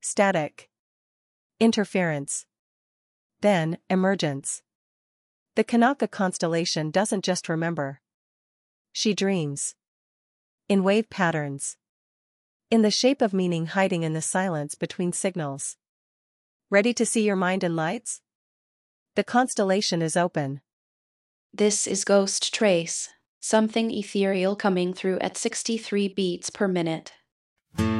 static, interference, then emergence. The Kanaka constellation doesn't just remember. She dreams. In wave patterns. In the shape of meaning hiding in the silence between signals. Ready to see your mind in lights? The constellation is open. This is Ghost Trace, something ethereal coming through at 63 beats per minute.